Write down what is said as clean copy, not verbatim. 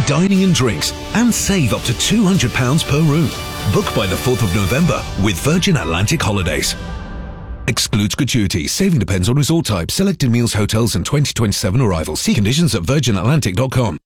dining and drinks, and save up to £200 per room. Book by the 4th of November with Virgin Atlantic Holidays. Excludes gratuity. Saving depends on resort type, selected meals, hotels, and 2027 arrivals. See conditions at virginatlantic.com.